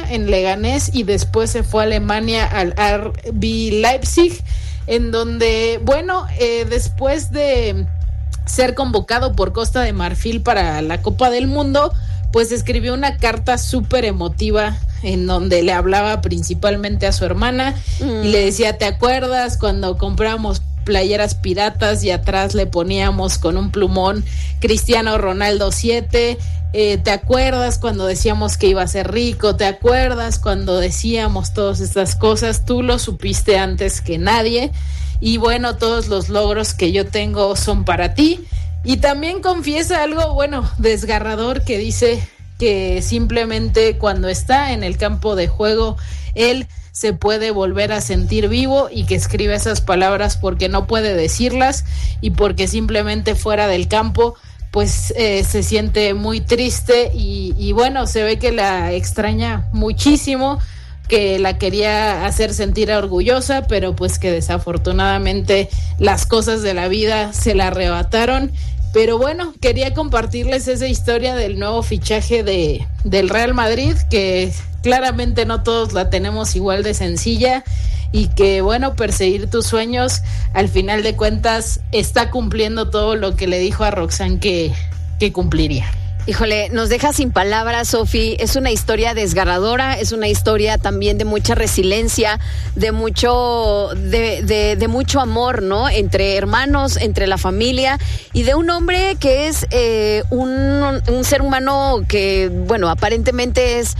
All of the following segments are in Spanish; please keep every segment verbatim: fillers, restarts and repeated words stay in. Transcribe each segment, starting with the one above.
en Leganés y después se fue a Alemania al R B Leipzig, en donde, bueno, eh, después de ser convocado por Costa de Marfil para la Copa del Mundo, pues escribió una carta súper emotiva en donde le hablaba principalmente a su hermana mm. y le decía, ¿te acuerdas cuando compramos playeras piratas y atrás le poníamos con un plumón Cristiano Ronaldo siete? Eh, ¿te acuerdas cuando decíamos que iba a ser rico? ¿Te acuerdas cuando decíamos todas estas cosas? Tú lo supiste antes que nadie y bueno, todos los logros que yo tengo son para ti. Y también confiesa algo, bueno, desgarrador, que dice que simplemente cuando está en el campo de juego, él se puede volver a sentir vivo y que escribe esas palabras porque no puede decirlas y porque simplemente fuera del campo pues eh, se siente muy triste y, y bueno, se ve que la extraña muchísimo, que la quería hacer sentir orgullosa, pero pues que desafortunadamente las cosas de la vida se la arrebataron. Pero bueno, quería compartirles esa historia del nuevo fichaje de del Real Madrid, que claramente no todos la tenemos igual de sencilla y que bueno, perseguir tus sueños al final de cuentas está cumpliendo todo lo que le dijo a Roxanne que, que cumpliría. Híjole, nos deja sin palabras, Sofi. Es una historia desgarradora, es una historia también de mucha resiliencia, de mucho, de, de, de mucho amor, ¿no? Entre hermanos, entre la familia y de un hombre que es eh, un, un ser humano que, bueno, aparentemente es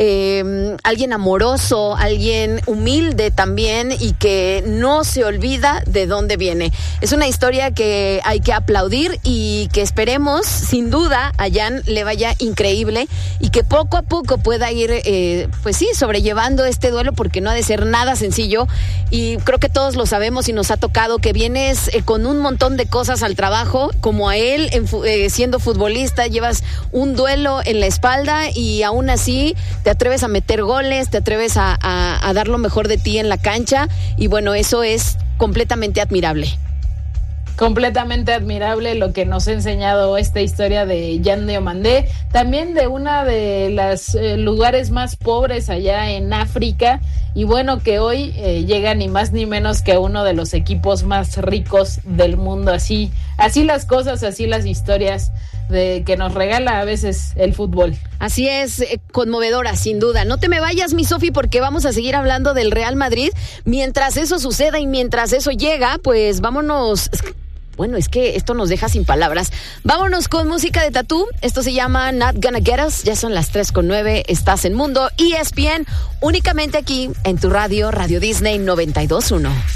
Eh, alguien amoroso, alguien humilde también y que no se olvida de dónde viene. Es una historia que hay que aplaudir y que esperemos, sin duda, a Jan le vaya increíble y que poco a poco pueda ir, eh, pues sí, sobrellevando este duelo porque no ha de ser nada sencillo y creo que todos lo sabemos y nos ha tocado que vienes eh, con un montón de cosas al trabajo, como a él en, eh, siendo futbolista, llevas un duelo en la espalda y aún así te atreves a meter goles, te atreves a, a, a dar lo mejor de ti en la cancha y bueno, eso es completamente admirable. Completamente admirable lo que nos ha enseñado esta historia de Jan Diomandé, también de una de los eh, lugares más pobres allá en África y bueno, que hoy eh, llega ni más ni menos que a uno de los equipos más ricos del mundo. Así, así las cosas, así las historias de que nos regala a veces el fútbol. Así es, eh, conmovedora, sin duda. No te me vayas, mi Sofi, porque vamos a seguir hablando del Real Madrid. Mientras eso suceda y mientras eso llega, pues vámonos. Bueno, es que esto nos deja sin palabras. Vámonos con música de Tatú. Esto se llama Not Gonna Get Us. Ya son las tres con nueve. Estás en Mundo E S P N, únicamente aquí en tu radio, Radio Disney noventa y dos punto uno.